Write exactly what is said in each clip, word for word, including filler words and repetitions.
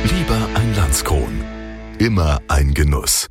Lieber ein Landskron. Immer ein Genuss.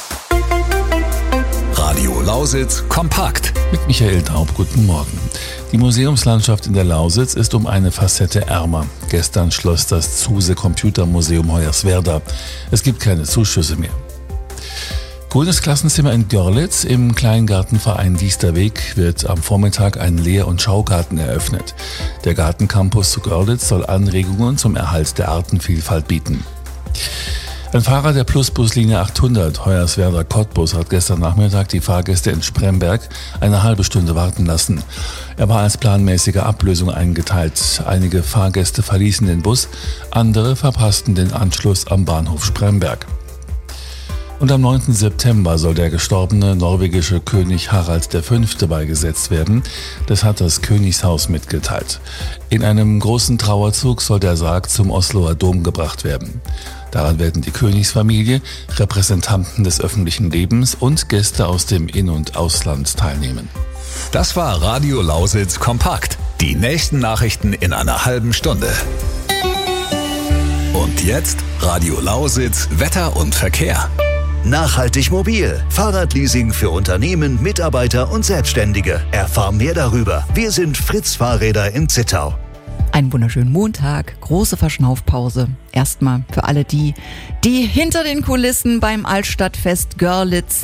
Radio Lausitz kompakt. Mit Michael Daub, guten Morgen. Die Museumslandschaft in der Lausitz ist um eine Facette ärmer. Gestern schloss das Zuse Computermuseum Hoyerswerda. Es gibt keine Zuschüsse mehr. Grünes Klassenzimmer in Görlitz. Im Kleingartenverein Diesterweg wird am Vormittag ein Lehr- und Schaugarten eröffnet. Der Gartencampus zu Görlitz soll Anregungen zum Erhalt der Artenvielfalt bieten. Ein Fahrer der Plusbuslinie achthundert Hoyerswerda-Cottbus hat gestern Nachmittag die Fahrgäste in Spremberg eine halbe Stunde warten lassen. Er war als planmäßige Ablösung eingeteilt. Einige Fahrgäste verließen den Bus, andere verpassten den Anschluss am Bahnhof Spremberg. Und am neunten September soll der gestorbene norwegische König Harald der Fünfte beigesetzt werden. Das hat das Königshaus mitgeteilt. In einem großen Trauerzug soll der Sarg zum Osloer Dom gebracht werden. Daran werden die Königsfamilie, Repräsentanten des öffentlichen Lebens und Gäste aus dem In- und Ausland teilnehmen. Das war Radio Lausitz kompakt. Die nächsten Nachrichten in einer halben Stunde. Und jetzt Radio Lausitz Wetter und Verkehr. Nachhaltig mobil. Fahrradleasing für Unternehmen, Mitarbeiter und Selbstständige. Erfahr mehr darüber. Wir sind Fritz Fahrräder in Zittau. Einen wunderschönen Montag, große Verschnaufpause. Erstmal für alle die, die hinter den Kulissen beim Altstadtfest Görlitz